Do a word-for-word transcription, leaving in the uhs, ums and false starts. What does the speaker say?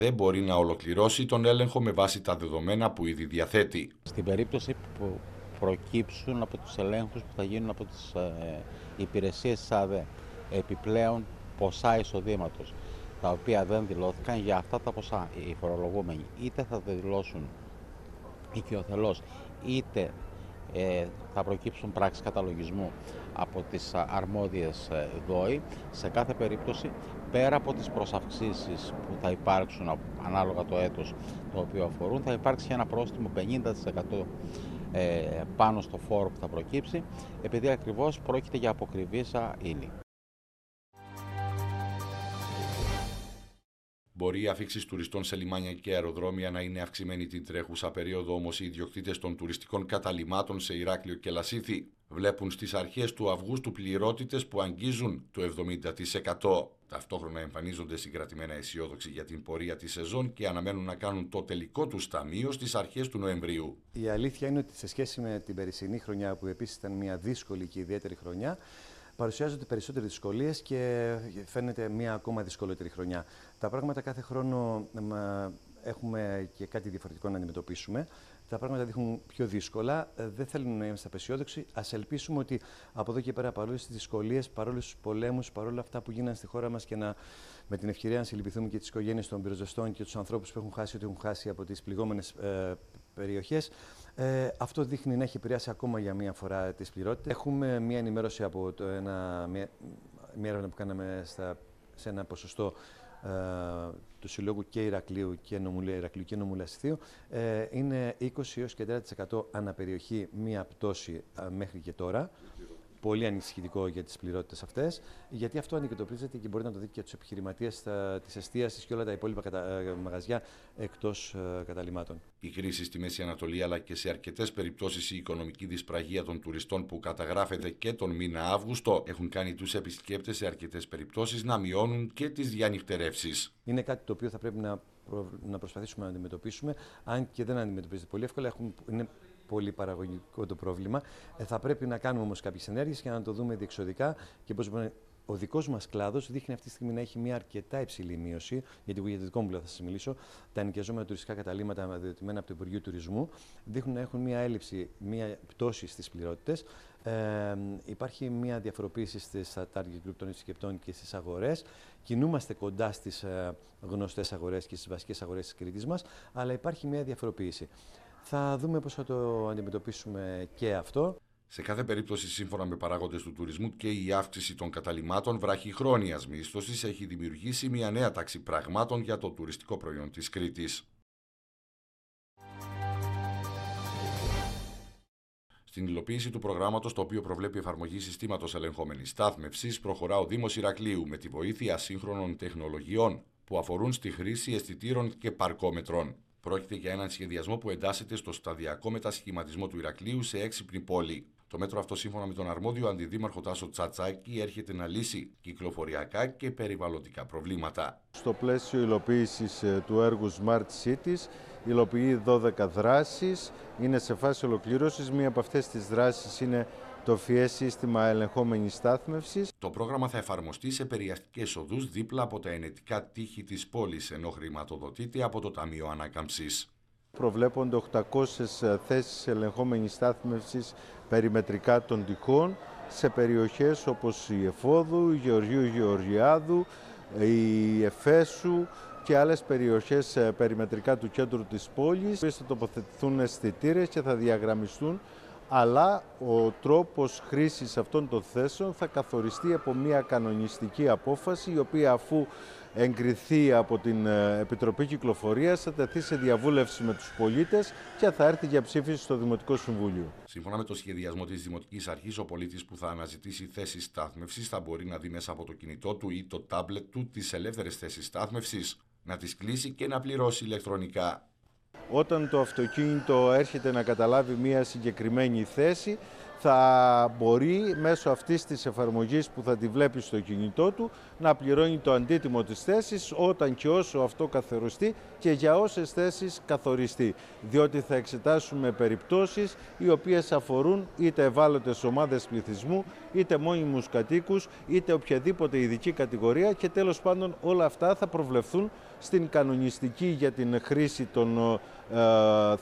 δεν μπορεί να ολοκληρώσει τον έλεγχο με βάση τα δεδομένα που ήδη διαθέτει. Στην περίπτωση που προκύψουν από τους ελέγχους που θα γίνουν από τις ε, υπηρεσίες της ΑΔΕ επιπλέον ποσά εισοδήματος, τα οποία δεν δηλώθηκαν, για αυτά τα ποσά οι φορολογούμενοι είτε θα τα δηλώσουν οικειοθελώς, είτε ε, θα προκύψουν πράξεις καταλογισμού από τις αρμόδιες ΔΟΗ. Σε κάθε περίπτωση, πέρα από τις προσαυξήσεις που θα υπάρξουν ανάλογα το έτος το οποίο αφορούν, θα υπάρξει ένα πρόστιμο πενήντα τοις εκατό ε, πάνω στο φόρο που θα προκύψει, επειδή ακριβώς πρόκειται για αποκριβήσα ύλη. Μπορεί η αφήξη τουριστών σε λιμάνια και αεροδρόμια να είναι αυξημένη την τρέχουσα περίοδο, όμως οι ιδιοκτήτες των τουριστικών καταλυμάτων σε Ηράκλειο και Λασίθι βλέπουν στις αρχές του Αυγούστου πληρότητες που αγγίζουν το εβδομήντα τοις εκατό. Ταυτόχρονα εμφανίζονται συγκρατημένα αισιόδοξοι για την πορεία της σεζόν και αναμένουν να κάνουν το τελικό τους ταμείο στις αρχές του Νοεμβρίου. Η αλήθεια είναι ότι σε σχέση με την περσινή χρονιά, που επίσης ήταν μια δύσκολη και ιδιαίτερη χρονιά, παρουσιάζονται περισσότερες δυσκολίες και φαίνεται μια ακόμα δυσκολότερη χρονιά. Τα πράγματα κάθε χρόνο έχουμε και κάτι διαφορετικό να αντιμετωπίσουμε. Τα πράγματα δείχνουν πιο δύσκολα. Δεν θέλουμε να είμαστε απεσιόδοξοι. Ας ελπίσουμε ότι από εδώ και πέρα, παρόλες τις δυσκολίες, παρόλους τους πολέμους, παρόλα αυτά που γίνανε στη χώρα μας, και να, με την ευκαιρία να συλληπιθούμε και τις οικογένειες των πυροσβεστών και τους ανθρώπους που έχουν χάσει ό,τι έχουν χάσει από τις πληγόμενες ε, περιοχές. Ε, αυτό δείχνει να έχει επηρεάσει ακόμα για μία φορά τις πληρότητες. Έχουμε μία ενημέρωση από το ένα, μία, μία έρευνα που κάναμε στα, σε ένα ποσοστό ε, του Συλλόγου και Ηρακλείου και Νομού, Ηρακλείου και Νομού Λασιθίου. Ε, είναι είκοσι έως και τριάντα τοις εκατό αναπεριοχή μία πτώση ε, μέχρι και τώρα. Πολύ ανησυχητικό για τις πληρότητες αυτές, γιατί αυτό αντιμετωπίζεται και μπορεί να το δει και τους επιχειρηματίες της εστίασης και όλα τα υπόλοιπα κατα... μαγαζιά εκτός ε, καταλυμάτων. Η κρίση στη Μέση Ανατολή, αλλά και σε αρκετές περιπτώσεις η οικονομική δυσπραγία των τουριστών που καταγράφεται και τον μήνα Αύγουστο, έχουν κάνει τους επισκέπτες σε αρκετές περιπτώσεις να μειώνουν και τις διανυκτερεύσεις. Είναι κάτι το οποίο θα πρέπει να, προ... να προσπαθήσουμε να αντιμετωπίσουμε, αν και δεν αντιμετωπίζεται πολύ εύκολα. Έχουμε... Είναι πολύ παραγωγικό το πρόβλημα. Ε, θα πρέπει να κάνουμε όμως κάποιες ενέργειες για να το δούμε διεξοδικά και πώς μπορεί. Ο δικός μας κλάδος δείχνει αυτή τη στιγμή να έχει μια αρκετά υψηλή μείωση, γιατί για το δικό μου κλάδο θα σας μιλήσω. Τα ενοικιαζόμενα τουριστικά καταλύματα διατεθειμένα από το Υπουργείο Τουρισμού δείχνουν να έχουν μια έλλειψη, μια πτώση στις πληρότητες. Ε, υπάρχει μια διαφοροποίηση στις target group των επισκεπτών και στις αγορές. Κινούμαστε κοντά στις ε, γνωστές αγορές και στις βασικές αγορές της Κρήτης μας, αλλά υπάρχει μια διαφοροποίηση. Θα δούμε πώς θα το αντιμετωπίσουμε και αυτό. Σε κάθε περίπτωση, σύμφωνα με παράγοντες του τουρισμού, και η αύξηση των καταλυμάτων βραχυχρόνιας μίσθωσης έχει δημιουργήσει μια νέα τάξη πραγμάτων για το τουριστικό προϊόν της Κρήτης. Στην υλοποίηση του προγράμματος, το οποίο προβλέπει εφαρμογή συστήματος ελεγχόμενης στάθμευσης, προχωρά ο Δήμος Ηρακλείου με τη βοήθεια σύγχρονων τεχνολογιών που αφορούν στη χρήση αισθητήρων και παρκόμετρων. Πρόκειται για έναν σχεδιασμό που εντάσσεται στο σταδιακό μετασχηματισμό του Ηρακλείου σε έξυπνη πόλη. Το μέτρο αυτό, σύμφωνα με τον αρμόδιο αντιδήμαρχο Τάσο Τσατσάκη, έρχεται να λύσει κυκλοφοριακά και περιβαλλοντικά προβλήματα. Στο πλαίσιο υλοποίησης του έργου Smart Cities, υλοποιεί δώδεκα δράσεις, είναι σε φάση ολοκλήρωσης. Μία από αυτές τις δράσεις είναι το φυέ σύστημα ελεγχόμενης στάθμευσης. Το πρόγραμμα θα εφαρμοστεί σε περιαστικές οδούς δίπλα από τα ενετικά τείχη της πόλης, ενώ χρηματοδοτείται από το Ταμείο Ανάκαμψης. Προβλέπονται οκτακόσιες θέσεις ελεγχόμενης στάθμευσης περιμετρικά των τυχών σε περιοχές όπως η Εφόδου, η Γεωργίου Γεωργιάδου, η Εφέσου και άλλες περιοχές περιμετρικά του κέντρου της πόλης. Θα τοποθετηθούν αισθητήρες και θα διαγραμμιστούν, αλλά ο τρόπος χρήσης αυτών των θέσεων θα καθοριστεί από μια κανονιστική απόφαση, η οποία, αφού εγκριθεί από την Επιτροπή Κυκλοφορίας, θα τεθεί σε διαβούλευση με τους πολίτες και θα έρθει για ψήφιση στο Δημοτικό Συμβούλιο. Σύμφωνα με το σχεδιασμό της Δημοτικής Αρχής, ο πολίτης που θα αναζητήσει θέσεις στάθμευσης θα μπορεί να δει μέσα από το κινητό του ή το τάμπλετ του τις ελεύθερες θέσεις στάθμευσης, να τις κλείσει και να πληρώσει ηλεκτρονικά. Όταν το αυτοκίνητο έρχεται να καταλάβει μία συγκεκριμένη θέση, θα μπορεί μέσω αυτής της εφαρμογής που θα τη βλέπει στο κινητό του να πληρώνει το αντίτιμο της θέσης όταν και όσο αυτό καθοριστεί και για όσες θέσεις καθοριστεί. Διότι θα εξετάσουμε περιπτώσεις οι οποίες αφορούν είτε ευάλωτες ομάδες πληθυσμού, είτε μόνιμους κατοίκους, είτε οποιαδήποτε ειδική κατηγορία και τέλος πάντων όλα αυτά θα προβλεφθούν στην κανονιστική για την χρήση των ε,